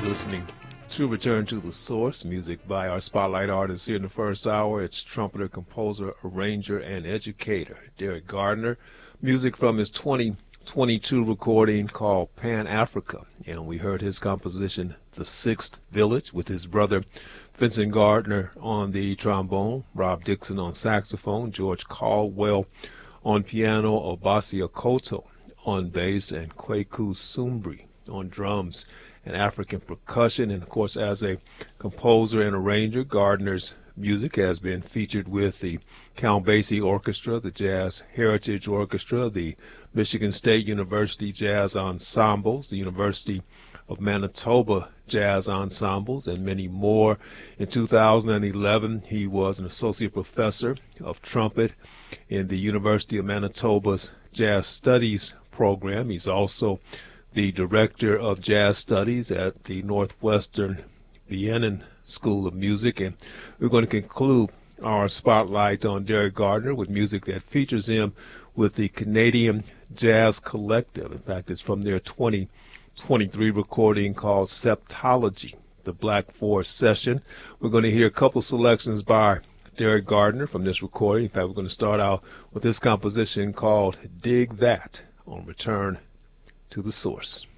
listening to Return to the Source, music by our spotlight artist here in the first hour. It's trumpeter, composer, arranger, and educator Derek Gardner. Music from his 2022 recording called Pan Africa, and we heard his composition The Sixth Village with his brother Vincent Gardner on the trombone, Rob Dixon on saxophone, George Caldwell on piano, Obasi Akoto on bass, and Kweku Sumbri on drums and African percussion. And of course, as a composer and arranger, Gardner's music has been featured with the Count Basie Orchestra, the Jazz Heritage Orchestra, the Michigan State University Jazz Ensembles, the University of Manitoba Jazz Ensembles, and many more. In 2011, he was an associate professor of trumpet in the University of Manitoba's Jazz Studies program. He's also the director of jazz studies at the Northwestern Vienna School of Music. And we're going to conclude our spotlight on Derek Gardner with music that features him with the Canadian Jazz Collective. In fact, it's from their 2023 recording called Septology, the Black Forest Session. We're going to hear a couple selections by Derek Gardner from this recording. In fact, we're going to start out with this composition called Dig That on Return to the Source.